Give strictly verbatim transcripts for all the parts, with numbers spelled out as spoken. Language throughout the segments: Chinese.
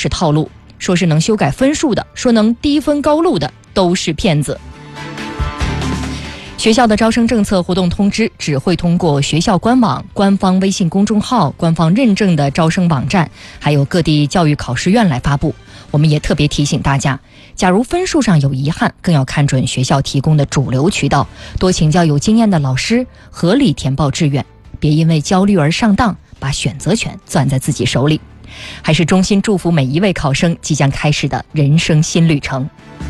是套路，说是能修改分数的，说能低分高录的，都是骗子。学校的招生政策活动通知只会通过学校官网、官方微信公众号、官方认证的招生网站，还有各地教育考试院来发布。我们也特别提醒大家，假如分数上有遗憾，更要看准学校提供的主流渠道，多请教有经验的老师，合理填报志愿，别因为焦虑而上当，把选择权攥在自己手里。还是衷心祝福每一位考生即将开始的人生新旅程。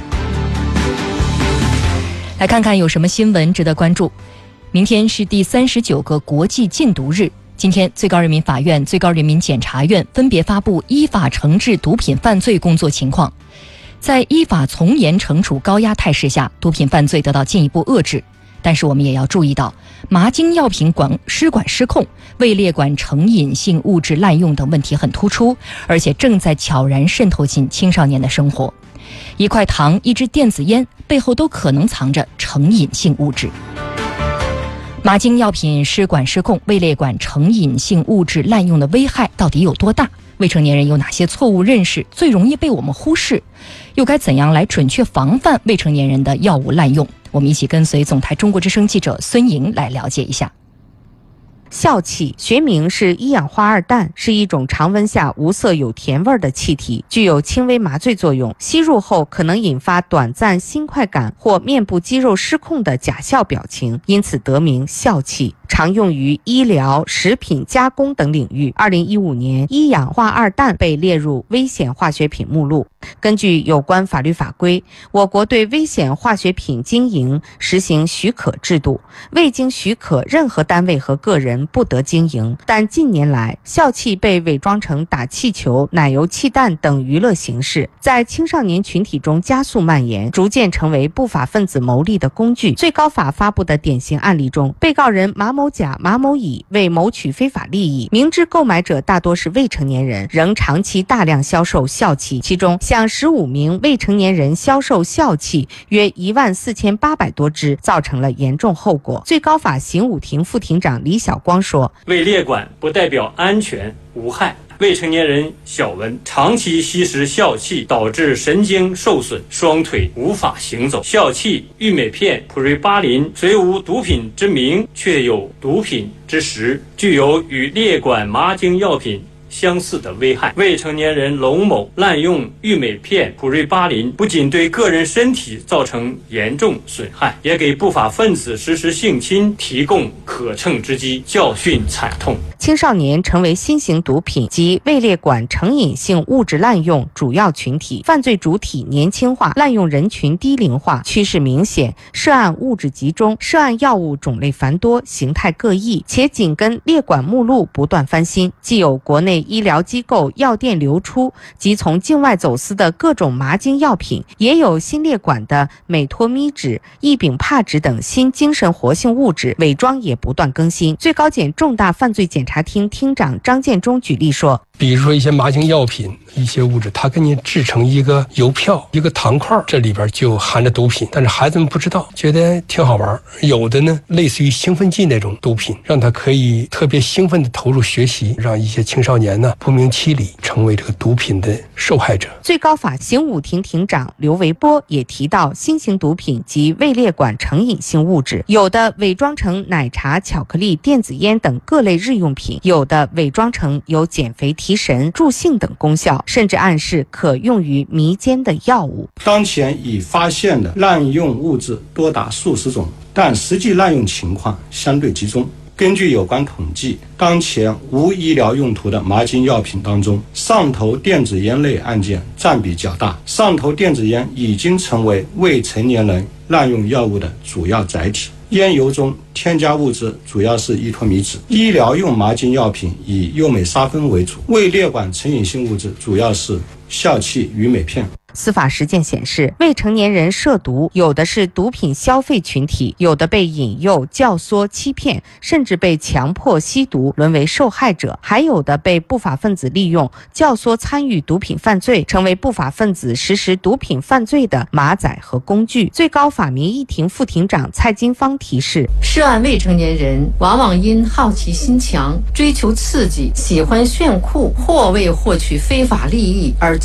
来看看有什么新闻值得关注。明天是第三十九个国际禁毒日，今天最高人民法院、最高人民检察院分别发布依法惩治毒品犯罪工作情况。在依法从严惩处高压态势下，毒品犯罪得到进一步遏制。但是我们也要注意到，麻精药品管失管失控、位列管成瘾性物质滥用等问题很突出，而且正在悄然渗透进青少年的生活。一块糖、一支电子烟背后都可能藏着成瘾性物质。麻精药品失管失控、位列管成瘾性物质滥用的危害到底有多大？未成年人有哪些错误认识最容易被我们忽视？又该怎样来准确防范未成年人的药物滥用？我们一起跟随总台中国之声记者孙莹来了解一下。 笑气学名是一氧化二氮，是一种常温下无色有甜味的气体，具有轻微麻醉作用，吸入后可能引发短暂心快感或面部肌肉失控的假笑表情，因此得名笑气。常用于医疗、食品加工等领域。二零一五年，一氧化二氮被列入危险化学品目录。根据有关法律法规，我国对危险化学品经营实行许可制度，未经许可，任何单位和个人不得经营。但近年来，笑气被伪装成打气球、奶油气弹等娱乐形式，在青少年群体中加速蔓延，逐渐成为不法分子牟利的工具。最高法发布的典型案例中，被告人马某甲、马某乙为谋取非法利益，明知购买者大多是未成年人，仍长期大量销售笑气，其中向十五名未成年人销售笑气约一万四千八百多支，造成了严重后果。最高法刑五庭副庭长李晓光说：“ 未列管不代表安全无害。”未成年人小文长期吸食笑气，导致神经受损，双腿无法行走。笑气、郁美片、普瑞巴林虽无毒品之名，却有毒品之实，具有与列管麻精药品相似的危害。未成年人龙某滥用郁美片、普瑞巴林，不仅对个人身体造成严重损害，也给不法分子实施性侵提供可乘之机，教训惨痛。 青少年成为新型毒品及位列管成瘾性物质滥用主要群体，犯罪主体年轻化，滥用人群低龄化，趋势明显，涉案物质集中，涉案药物种类繁多，形态各异，且紧跟列管目录不断翻新，既有国内医疗机构药店流出及从境外走私的各种麻精药品，也有新列管的美托咪酯、异丙帕酯等新精神活性物质，伪装也不断更新。最高检重大犯罪检察厅厅长张建忠举例说， 比如说一些麻精药品，一些物质它给你制成一个邮票、一个糖块，这里边就含着毒品，但是孩子们不知道，觉得挺好玩。有的呢类似于兴奋剂那种毒品，让他可以特别兴奋地投入学习，让一些青少年呢不明其里成为这个毒品的受害者。 最高法刑五庭庭长刘维波也提到，新型毒品及未列管成瘾性物质，有的伪装成奶茶、巧克力、电子烟等各类日用品，有的伪装成有减肥、提神、助兴等功效，甚至暗示可用于迷奸的药物。 当前已发现的滥用物质多达数十种，但实际滥用情况相对集中。根据有关统计，当前无医疗用途的麻精药品当中，上头电子烟类案件占比较大。上头电子烟已经成为未成年人滥用药物的主要载体。烟油中添加物质主要是依托咪酯，医疗用麻精药品以右美沙芬为主，未列管成瘾性物质主要是笑气、郁美片。 司法实践显示，未成年人涉毒，有的是毒品消费群体，有的被引诱、教唆、欺骗，甚至被强迫吸毒，沦为受害者；还有的被不法分子利用、教唆参与毒品犯罪，成为不法分子实施毒品犯罪的马仔和工具。最高法民一庭副庭长蔡金芳提示， 涉案未成年人往往因好奇心强、追求刺激、喜欢炫酷，或为获取非法利益而